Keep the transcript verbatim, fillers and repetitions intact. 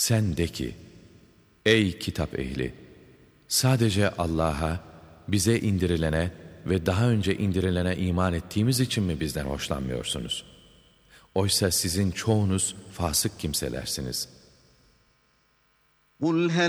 Sen de ki, ey kitap ehli! Sadece Allah'a, bize indirilene ve daha önce indirilene iman ettiğimiz için mi bizden hoşlanmıyorsunuz? Oysa sizin çoğunuz fasık kimselersiniz. قُلْ هَلْ